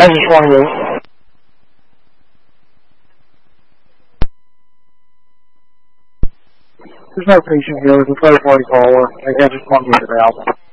Engine 28. There's no patient here. There's a third party caller. Engine 28 about.